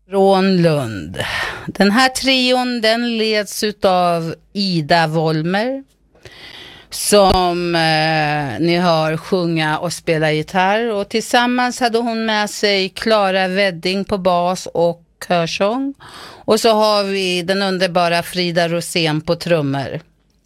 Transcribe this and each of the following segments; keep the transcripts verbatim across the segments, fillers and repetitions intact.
Från Lund. Den här trion, den leds av Ida Wolmer, som eh, ni hör sjunga och spela gitarr. Och tillsammans hade hon med sig Klara Wedding på bas och körsång. Och så har vi den underbara Frida Rosén på trummor.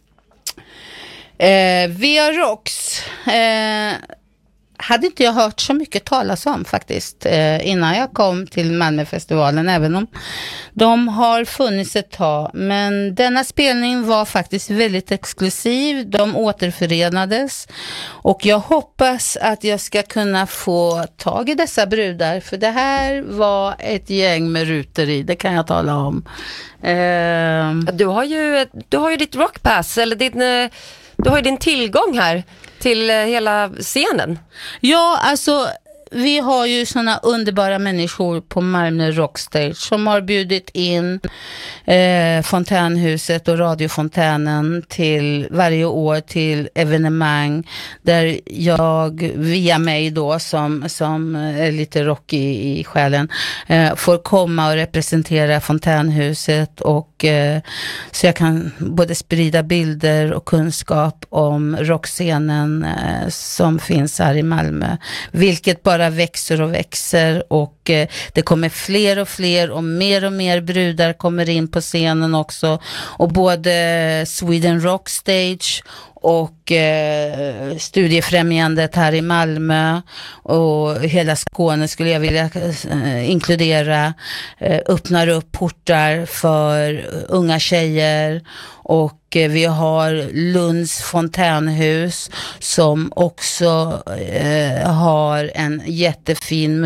Eh, Via Rocks eh, hade inte jag hört så mycket talas om faktiskt eh, innan jag kom till Malmöfestivalen, även om de har funnits ett tag. Men denna spelning var faktiskt väldigt exklusiv. De återförenades och jag hoppas att jag ska kunna få tag i dessa brudar, för det här var ett gäng med rutor i, det kan jag tala om. Eh, du har ju, du har ju ditt rockpass, eller din... Du har ju din tillgång här till hela scenen. Ja, alltså vi har ju såna underbara människor på Malmö Rockstage som har bjudit in eh, Fontänhuset och radiofontänen till varje år till evenemang där jag via mig då som, som är lite rockig i, i själen eh, får komma och representera Fontänhuset, och eh, så jag kan både sprida bilder och kunskap om rockscenen eh, som finns här i Malmö, vilket bara växer och växer, och eh, det kommer fler och fler och mer och mer brudar kommer in på scenen också, och både Sweden Rock Stage och eh, Studiefrämjandet här i Malmö och hela Skåne skulle jag vilja eh, inkludera, eh, öppnar upp portar för unga tjejer. Och eh, vi har Lunds fontänhus som också eh, har en jättefin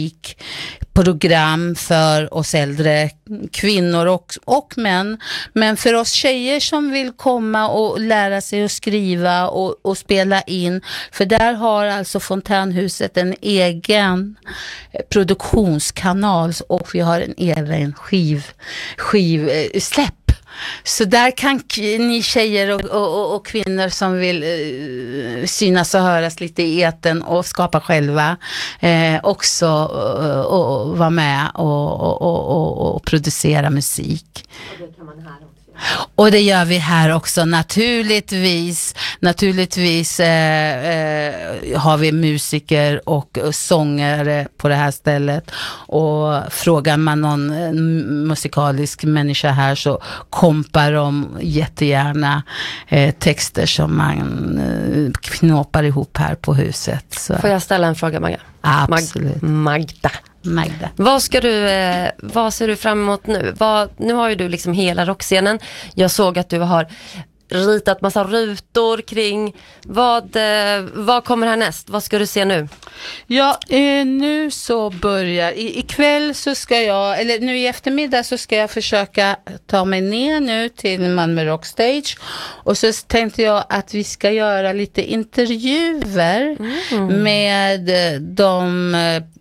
musikprogram för oss äldre kvinnor och, och män. Men för oss tjejer som vill komma och lära sig att skriva och, och spela in. För där har alltså Fontänhuset en egen produktionskanal, och vi har en egen skiv, skiv eh, släpp. Så där kan ni tjejer och, och, och kvinnor som vill uh, synas och höras lite i eten och skapa själva eh, också uh, och vara med och, och, och, och, och producera musik. Och det kan man här också. Och det gör vi här också, naturligtvis. Naturligtvis eh, eh, har vi musiker och sångare på det här stället. Och frågar man någon eh, musikalisk människa här så kompar de jättegärna eh, texter som man eh, knoppar ihop här på huset. Så. Får jag ställa en fråga, Magda? Absolut. Mag- Magda. Magda. Vad ska du, eh, vad ser du fram emot nu? Vad, nu har ju du liksom hela rockscenen. Jag såg att du har ritat massa rutor kring. Vad, eh, vad kommer härnäst? Vad ska du se nu? Ja, eh, nu så börjar, i, ikväll så ska jag, eller nu i eftermiddag så ska jag försöka ta mig ner nu till Malmö Rockstage, och så tänkte jag att vi ska göra lite intervjuer mm. med de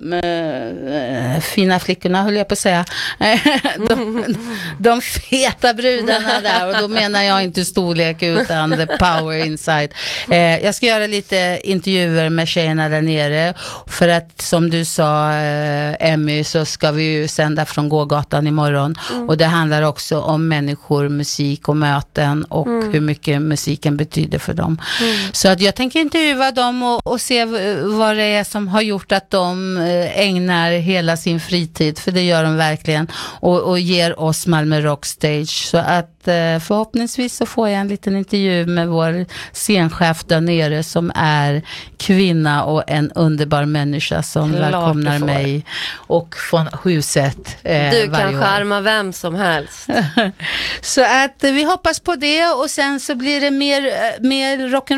äh, fina flickorna, höll jag på att säga. de, de feta brudarna där, och då menar jag inte storlek utan the power inside. Eh, jag ska göra lite intervjuer med tjejerna där nere. För att som du sa eh, Emmy, så ska vi ju sända från Gågatan imorgon mm. och det handlar också om människor, musik och möten och mm. hur mycket musiken betyder för dem. Mm. Så att jag tänker intervjua dem och, och se vad det är som har gjort att de ägnar hela sin fritid, för det gör de verkligen, och, och ger oss Malmö Rockstage. Så att förhoppningsvis så får jag en liten intervju med vår scenchef där nere som är kvinna och en underbar människa som Klart välkomnar mig och från huset eh, Du kan varje skärma vem som helst. Så att vi hoppas på det, och sen så blir det mer, mer rock'n'roll